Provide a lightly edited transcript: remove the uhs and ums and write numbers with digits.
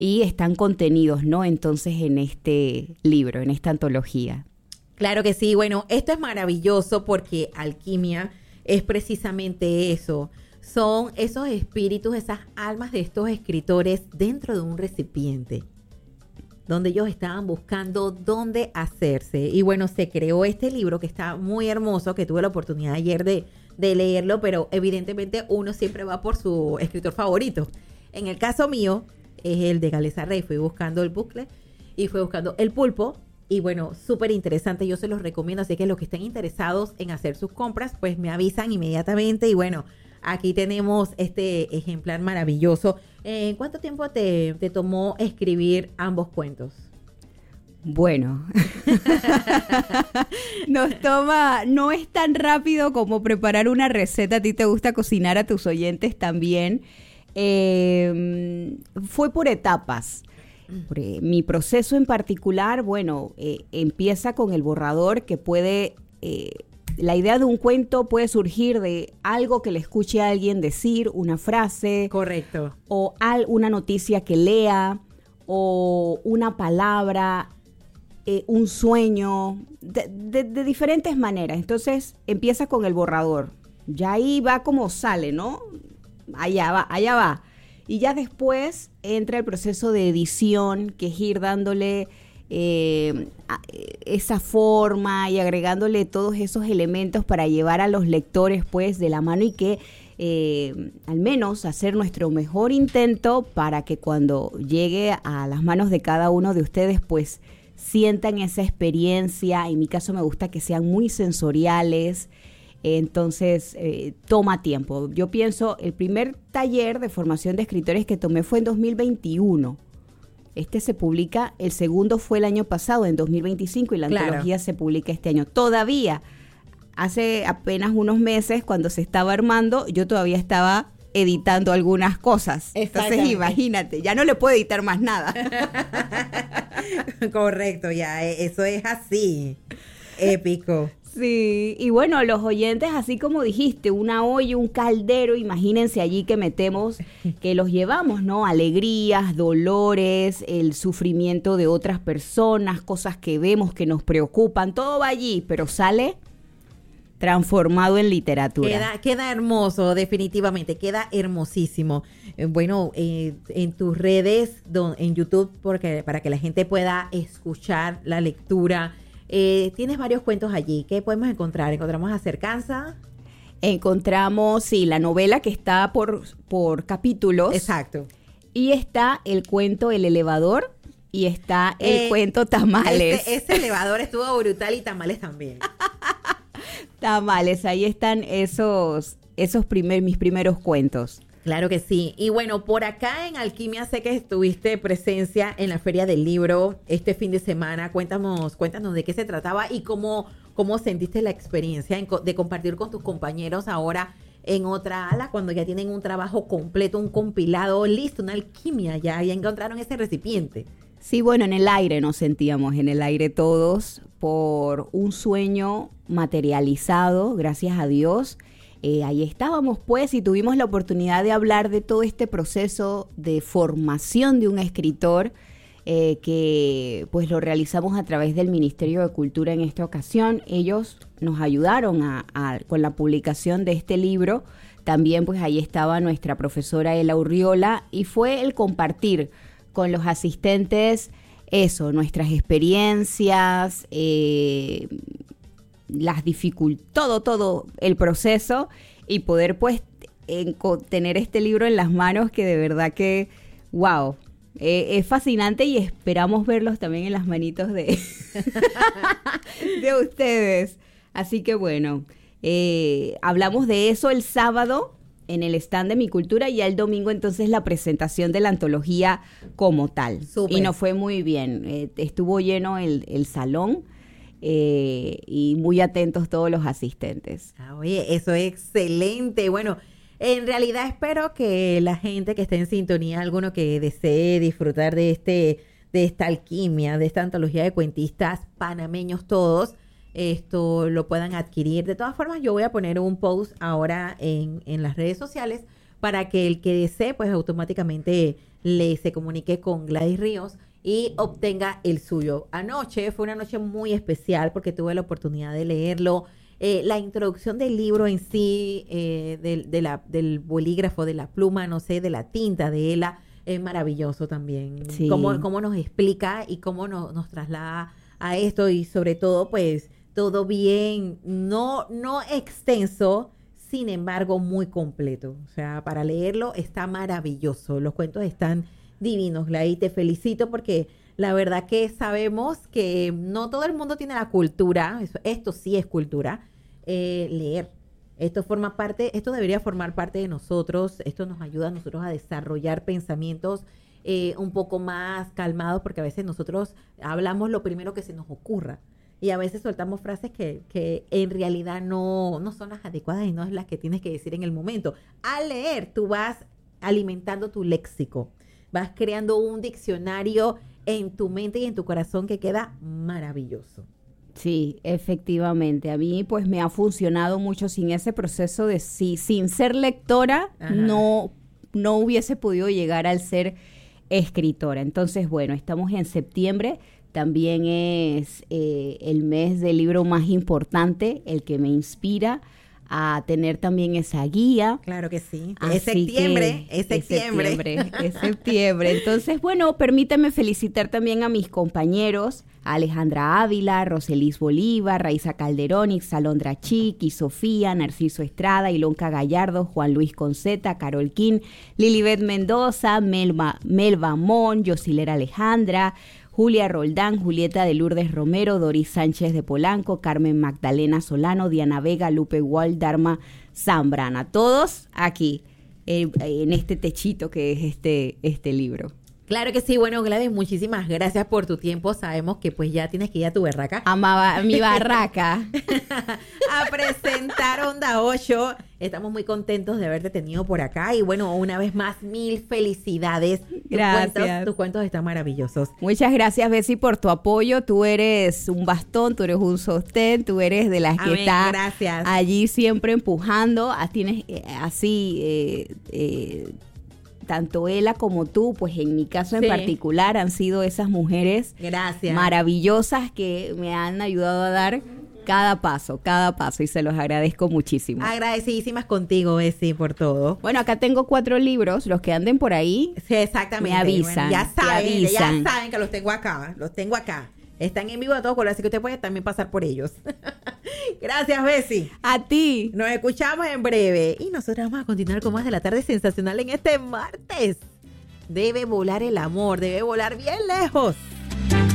y están contenidos, ¿no? Entonces en este libro, en esta antología. Claro que sí. Bueno, esto es maravilloso porque alquimia es precisamente eso. Son esos espíritus, esas almas de estos escritores dentro de un recipiente, donde ellos estaban buscando dónde hacerse. Y bueno, se creó este libro que está muy hermoso, que tuve la oportunidad ayer de leerlo, pero evidentemente uno siempre va por su escritor favorito. En el caso mío, es el de Galeza Rey. Fui buscando el bucle y fui buscando el pulpo. Y bueno, súper interesante, yo se los recomiendo, así que los que estén interesados en hacer sus compras, pues me avisan inmediatamente. Y bueno, aquí tenemos este ejemplar maravilloso. ¿Cuánto tiempo te tomó escribir ambos cuentos? Bueno, no es tan rápido como preparar una receta. A ti te gusta cocinar, a tus oyentes también. Fue por etapas. Mi proceso en particular, bueno, empieza con el borrador que puede, la idea de un cuento puede surgir de algo que le escuche a alguien decir, una frase. Correcto. O una noticia que lea, o una palabra, un sueño, de diferentes maneras. Entonces empieza con el borrador. Ya ahí va como sale, ¿no? Allá va. Y ya después entra el proceso de edición, que es ir dándole esa forma y agregándole todos esos elementos para llevar a los lectores pues de la mano y que al menos hacer nuestro mejor intento para que cuando llegue a las manos de cada uno de ustedes pues sientan esa experiencia. En mi caso me gusta que sean muy sensoriales. Entonces, toma tiempo. Yo pienso, el primer taller de formación de escritores que tomé fue en 2021. Este se publica, el segundo fue el año pasado, en 2025, y la antología se publica este año. Todavía, hace apenas unos meses, cuando se estaba armando, yo todavía estaba editando algunas cosas. Entonces, imagínate, ya no le puedo editar más nada. Correcto, ya, eso es así. Épico. Sí, y bueno, los oyentes, así como dijiste, una olla, un caldero, imagínense allí que metemos, que los llevamos, ¿no? Alegrías, dolores, el sufrimiento de otras personas, cosas que vemos que nos preocupan, todo va allí, pero sale transformado en literatura. Queda hermoso, definitivamente, queda hermosísimo. Bueno, en tus redes, en YouTube, para que la gente pueda escuchar la lectura. Tienes varios cuentos allí. ¿Qué podemos encontrar? ¿Encontramos Acercanza? Encontramos, sí, la novela que está por capítulos. Exacto. Y está el cuento El elevador y está el cuento Tamales. Ese elevador estuvo brutal y Tamales también. Tamales, ahí están mis primeros cuentos. Claro que sí. Y bueno, por acá en Alquimia sé que estuviste presencia en la Feria del Libro este fin de semana. Cuéntanos de qué se trataba y cómo sentiste la experiencia de compartir con tus compañeros ahora en otra ala, cuando ya tienen un trabajo completo, un compilado listo, una alquimia, ya encontraron ese recipiente. Sí, bueno, en el aire nos sentíamos, en el aire todos, por un sueño materializado, gracias a Dios. Ahí estábamos pues y tuvimos la oportunidad de hablar de todo este proceso de formación de un escritor que pues lo realizamos a través del Ministerio de Cultura en esta ocasión. Ellos nos ayudaron con la publicación de este libro. También pues ahí estaba nuestra profesora Ela Urriola y fue el compartir con los asistentes nuestras experiencias, las dificultades, todo el proceso y poder pues tener este libro en las manos que de verdad que, wow, es fascinante y esperamos verlos también en las manitos de ustedes. Así que bueno, hablamos de eso el sábado en el stand de Mi Cultura y el domingo entonces la presentación de la antología como tal. Súper. Y nos fue muy bien, estuvo lleno el salón. Y muy atentos todos los asistentes. Oye, eso es excelente. Bueno, en realidad espero que la gente que esté en sintonía, alguno que desee disfrutar de esta alquimia, de esta antología de cuentistas panameños todos, lo puedan adquirir. De todas formas, yo voy a poner un post ahora en las redes sociales para que el que desee, pues automáticamente se comunique con Gladys Ríos y obtenga el suyo. Anoche fue una noche muy especial porque tuve la oportunidad de leerlo. La introducción del libro en sí, del bolígrafo, de la pluma, no sé, de la tinta de Ela, es maravilloso también. Sí. Cómo nos explica y cómo nos traslada a esto y sobre todo, pues, todo bien, no extenso, sin embargo, muy completo. O sea, para leerlo está maravilloso. Los cuentos están divinos, Gladys. Te felicito porque la verdad que sabemos que no todo el mundo tiene la cultura, esto sí es cultura, leer. Esto debería formar parte de nosotros, esto nos ayuda a nosotros a desarrollar pensamientos un poco más calmados, porque a veces nosotros hablamos lo primero que se nos ocurra y a veces soltamos frases que en realidad no son las adecuadas y no es las que tienes que decir en el momento. Al leer, tú vas alimentando tu léxico, vas creando un diccionario en tu mente y en tu corazón que queda maravilloso. Sí, efectivamente. A mí pues me ha funcionado mucho sin ese proceso de sin ser lectora, no hubiese podido llegar al ser escritora. Entonces, bueno, estamos en septiembre, también es el mes del libro más importante, el que me inspira a tener también esa guía. Claro que sí. Es septiembre. Entonces, bueno, permíteme felicitar también a mis compañeros, a Alejandra Ávila, Roselis Bolívar, Raiza Calderón, Ixalondra Chiqui, Sofía, Narciso Estrada, Ilonka Gallardo, Juan Luis Conceta, Carol King, Lilibet Mendoza, Melba Mon, Yosilera Alejandra, Julia Roldán, Julieta de Lourdes Romero, Doris Sánchez de Polanco, Carmen Magdalena Solano, Diana Vega, Lupe Wall, Dharma Zambrana. Todos aquí, en este techito que es este libro. Claro que sí. Bueno, Gladys, muchísimas gracias por tu tiempo. Sabemos que pues ya tienes que ir a tu barraca. Amaba mi barraca. A presentar Onda 8. Estamos muy contentos de haberte tenido por acá. Y bueno, una vez más, mil felicidades. Gracias. Tus cuentos están maravillosos. Muchas gracias, Bessie, por tu apoyo. Tú eres un bastón, tú eres un sostén, tú eres de las que está allí siempre empujando. Tienes tanto Ela como tú, pues en mi caso en particular, han sido esas mujeres maravillosas que me han ayudado a dar cada paso, y se los agradezco muchísimo. Agradecidísimas contigo, Bessie, por todo. Bueno, acá tengo 4 libros, los que anden por ahí. Sí, exactamente. Me avisan. Bueno, ya saben que los tengo acá. Están en vivo a todos colores, así que usted puede también pasar por ellos. Gracias, Bessie. A ti. Nos escuchamos en breve. Y nosotros vamos a continuar con más de la tarde sensacional en este martes. Debe volar el amor, debe volar bien lejos.